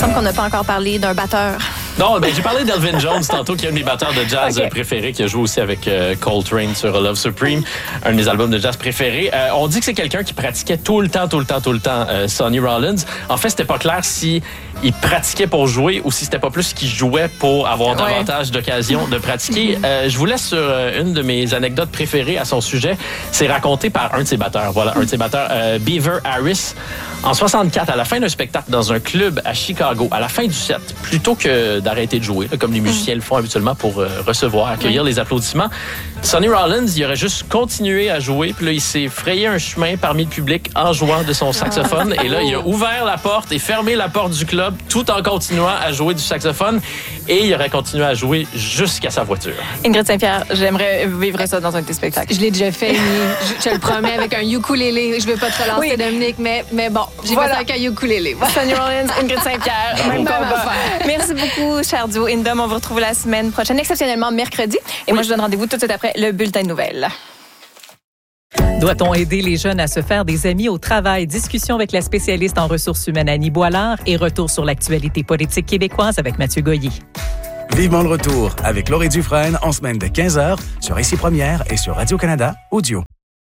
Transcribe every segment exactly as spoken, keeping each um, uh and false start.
semble qu'on n'a pas encore parlé d'un batteur. Non, ben j'ai parlé d'Elvin Jones tantôt, qui est un des batteurs de jazz okay. préférés, qui a joué aussi avec euh, Coltrane sur Love Supreme, un de mes albums de jazz préférés. Euh, on dit que c'est quelqu'un qui pratiquait tout le temps, tout le temps, tout le temps euh, Sonny Rollins. En fait, c'était pas clair si il pratiquait pour jouer ou si c'était pas plus qu'il jouait pour avoir ouais. davantage d'occasions de pratiquer. Euh, je vous laisse sur euh, une de mes anecdotes préférées à son sujet. C'est raconté par un de ses batteurs. Voilà, un de ses batteurs, euh, Beaver Harris. En soixante-quatre, à la fin d'un spectacle dans un club à Chicago, à la fin du set, plutôt que d'arrêter de jouer, là, comme les musiciens le font habituellement pour euh, recevoir, accueillir les applaudissements, Sonny Rollins, il aurait juste continué à jouer, puis là, il s'est frayé un chemin parmi le public en jouant de son saxophone, et là, il a ouvert la porte et fermé la porte du club tout en continuant à jouer du saxophone, et il aurait continué à jouer jusqu'à sa voiture. Ingrid Saint-Pierre, j'aimerais vivre ça dans un de tes spectacles. Je l'ai déjà fait, je te le promets, avec un ukulélé. Je ne veux pas te relancer, oui. Dominique, mais, mais bon, j'ai voilà. fait ça avec un ukulélé. Voilà. Sonny Rollins, Ingrid Saint-Pierre, même combat. Merci beaucoup, cher duo Indom. On vous retrouve la semaine prochaine, exceptionnellement mercredi. Et oui. moi, je donne rendez-vous tout de suite après le bulletin de nouvelles. Doit-on aider les jeunes à se faire des amis au travail? Discussion avec la spécialiste en ressources humaines Annie Boilard et retour sur l'actualité politique québécoise avec Mathieu Goyer. Vivement le retour avec Laurie Dufresne en semaine de quinze heures sur Ici Première et sur Radio-Canada Audio.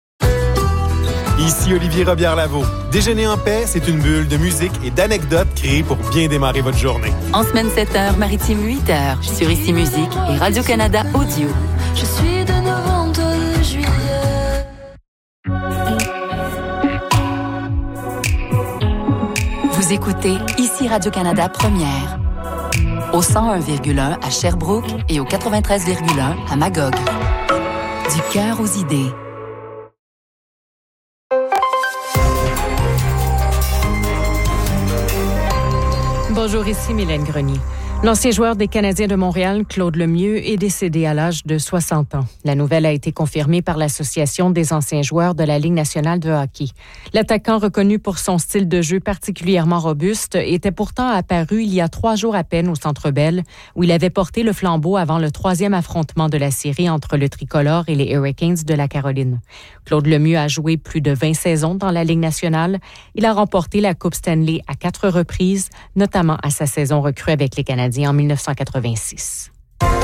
Ici Olivier Robillard-Lavaux. Déjeuner en paix, c'est une bulle de musique et d'anecdotes créées pour bien démarrer votre journée. En semaine sept heures, maritime huit heures, sur Ici Musique et Radio-Canada Audio. Je suis de novembre de juillet. Vous écoutez Ici Radio-Canada Première. Au cent un virgule un à Sherbrooke et au quatre-vingt-treize virgule un à Magog. Du cœur aux idées. Bonjour, ici Mylène Grenier. L'ancien joueur des Canadiens de Montréal, Claude Lemieux, est décédé à l'âge de soixante ans. La nouvelle a été confirmée par l'Association des anciens joueurs de la Ligue nationale de hockey. L'attaquant, reconnu pour son style de jeu particulièrement robuste, était pourtant apparu il y a trois jours à peine au Centre Bell, où il avait porté le flambeau avant le troisième affrontement de la série entre le Tricolore et les Hurricanes de la Caroline. Claude Lemieux a joué plus de vingt saisons dans la Ligue nationale. Il a remporté la Coupe Stanley à quatre reprises, notamment à sa saison recrue avec les Canadiens en dix-neuf cent quatre-vingt-six.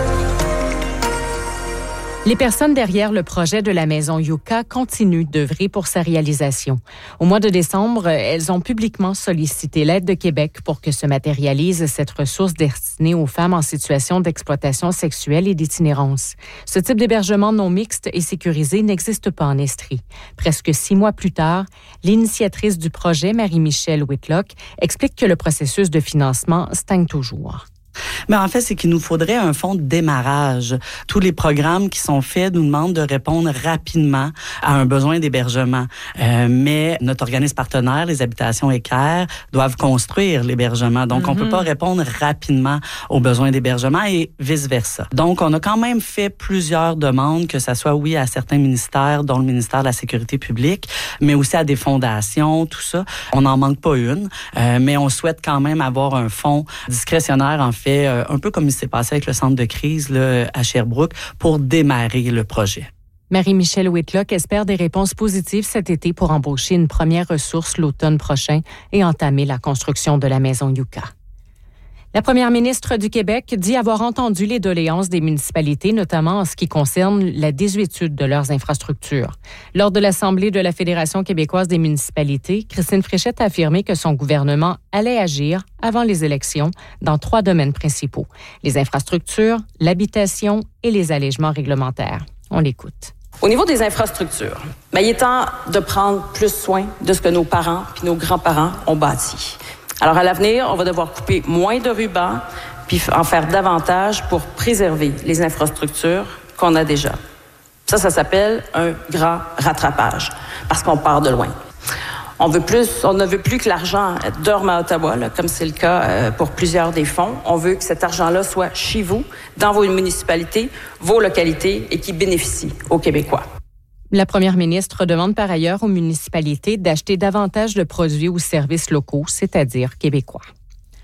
Les personnes derrière le projet de la maison Yucca continuent d'œuvrer pour sa réalisation. Au mois de décembre, elles ont publiquement sollicité l'aide de Québec pour que se matérialise cette ressource destinée aux femmes en situation d'exploitation sexuelle et d'itinérance. Ce type d'hébergement non mixte et sécurisé n'existe pas en Estrie. Presque six mois plus tard, l'initiatrice du projet, Marie-Michelle Whitlock, explique que le processus de financement stagne toujours. Mais en fait, c'est qu'il nous faudrait un fonds de démarrage. Tous les programmes qui sont faits nous demandent de répondre rapidement à un besoin d'hébergement. Euh, mais notre organisme partenaire, les Habitations Équerre, doivent construire l'hébergement. Donc, mm-hmm. on peut pas répondre rapidement aux besoins d'hébergement et vice-versa. Donc, on a quand même fait plusieurs demandes, que ça soit, oui, à certains ministères, dont le ministère de la Sécurité publique, mais aussi à des fondations, tout ça. On n'en manque pas une, euh, mais on souhaite quand même avoir un fonds discrétionnaire, en fait, un peu comme il s'est passé avec le centre de crise là, à Sherbrooke, pour démarrer le projet. Marie-Michelle Whitlock espère des réponses positives cet été pour embaucher une première ressource l'automne prochain et entamer la construction de la maison Yucca. La première ministre du Québec dit avoir entendu les doléances des municipalités, notamment en ce qui concerne la désuétude de leurs infrastructures. Lors de l'Assemblée de la Fédération québécoise des municipalités, Christine Fréchette a affirmé que son gouvernement allait agir avant les élections dans trois domaines principaux: les infrastructures, l'habitation et les allègements réglementaires. On l'écoute. Au niveau des infrastructures, bien, il est temps de prendre plus soin de ce que nos parents et nos grands-parents ont bâti. Alors, à l'avenir, on va devoir couper moins de rubans puis en faire davantage pour préserver les infrastructures qu'on a déjà. Ça, ça s'appelle un grand rattrapage, parce qu'on part de loin. On veut plus, on ne veut plus que l'argent dorme à Ottawa, là, comme c'est le cas euh, pour plusieurs des fonds. On veut que cet argent-là soit chez vous, dans vos municipalités, vos localités, et qui bénéficie aux Québécois. La première ministre demande par ailleurs aux municipalités d'acheter davantage de produits ou services locaux, c'est-à-dire québécois.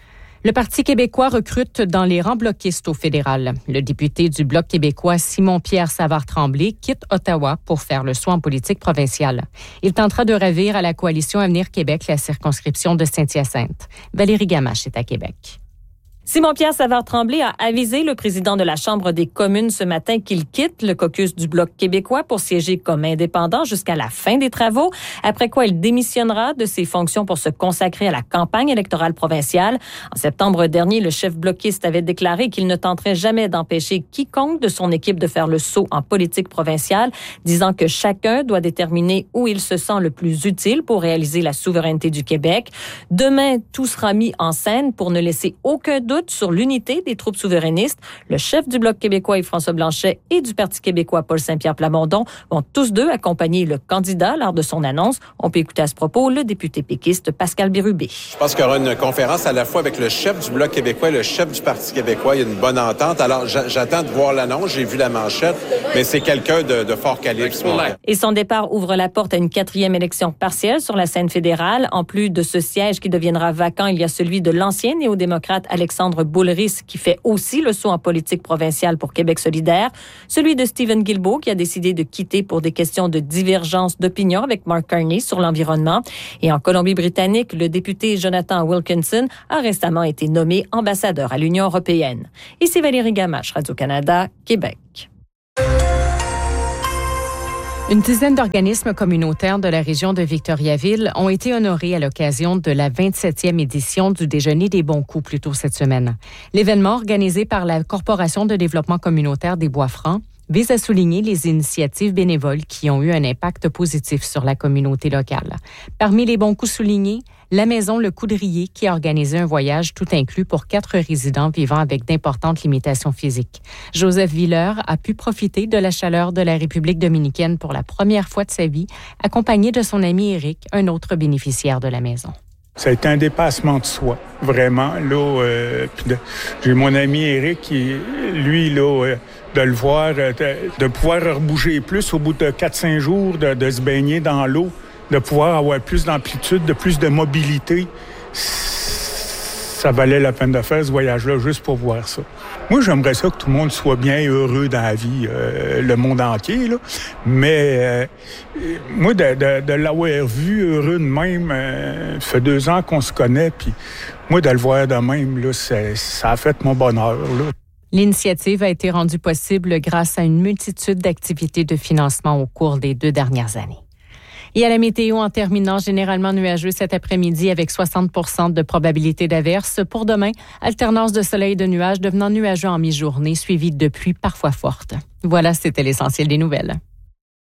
Le Parti québécois recrute dans les rangs bloquistes au fédéral. Le député du Bloc québécois, Simon-Pierre Savard-Tremblay, quitte Ottawa pour faire le saut en politique provinciale. Il tentera de ravir à la coalition Avenir Québec la circonscription de Saint-Hyacinthe. Valérie Gamache est à Québec. Simon-Pierre Savard-Tremblay a avisé le président de la Chambre des communes ce matin qu'il quitte le caucus du Bloc québécois pour siéger comme indépendant jusqu'à la fin des travaux, après quoi il démissionnera de ses fonctions pour se consacrer à la campagne électorale provinciale. En septembre dernier, le chef bloquiste avait déclaré qu'il ne tenterait jamais d'empêcher quiconque de son équipe de faire le saut en politique provinciale, disant que chacun doit déterminer où il se sent le plus utile pour réaliser la souveraineté du Québec. Demain, tout sera mis en scène pour ne laisser aucun doute sur l'unité des troupes souverainistes. Le chef du Bloc québécois, Yves-François Blanchet, et du Parti québécois, Paul Saint-Pierre Plamondon, vont tous deux accompagner le candidat lors de son annonce. On peut écouter à ce propos le député péquiste Pascal Bérubé. Je pense qu'il y aura une conférence à la fois avec le chef du Bloc québécois et le chef du Parti québécois. Il y a une bonne entente. Alors, j'attends de voir l'annonce. J'ai vu la manchette, mais c'est quelqu'un de, de fort calibre. Et son départ ouvre la porte à une quatrième élection partielle sur la scène fédérale. En plus de ce siège qui deviendra vacant, il y a celui de l'ancien néo-démocrate Alexandre Boulris qui fait aussi le saut en politique provinciale pour Québec solidaire, celui de Stephen Guilbeault qui a décidé de quitter pour des questions de divergence d'opinion avec Mark Carney sur l'environnement. Et en Colombie-Britannique, le député Jonathan Wilkinson a récemment été nommé ambassadeur à l'Union européenne. Ici Valérie Gamache, Radio-Canada, Québec. Une dizaine d'organismes communautaires de la région de Victoriaville ont été honorés à l'occasion de la vingt-septième édition du Déjeuner des bons coups plus tôt cette semaine. L'événement, organisé par la Corporation de développement communautaire des Bois-Francs, vise à souligner les initiatives bénévoles qui ont eu un impact positif sur la communauté locale. Parmi les bons coups soulignés, la Maison Le Coudrier qui a organisé un voyage tout inclus pour quatre résidents vivant avec d'importantes limitations physiques. Joseph Villeur a pu profiter de la chaleur de la République dominicaine pour la première fois de sa vie, accompagné de son ami Éric, un autre bénéficiaire de la maison. Ça a été un dépassement de soi, vraiment. Là, euh, puis de, j'ai mon ami Éric qui, lui, là, euh, de le voir, de, de pouvoir rebouger plus au bout de quatre cinq jours, de, de se baigner dans l'eau, de pouvoir avoir plus d'amplitude, de plus de mobilité. Ça valait la peine de faire ce voyage-là juste pour voir ça. Moi, j'aimerais ça que tout le monde soit bien heureux dans la vie, euh, le monde entier, là. Mais euh, moi, de, de, de l'avoir vu heureux de même, euh, ça fait deux ans qu'on se connaît, puis moi, de le voir de même, là, ça, ça a fait mon bonheur, là. L'initiative a été rendue possible grâce à une multitude d'activités de financement au cours des deux dernières années. Et à la météo, en terminant, généralement nuageux cet après-midi avec soixante pour cent de probabilité d'averse. Pour demain, alternance de soleil et de nuages devenant nuageux en mi-journée, suivi de pluies parfois fortes. Voilà, c'était l'essentiel des nouvelles.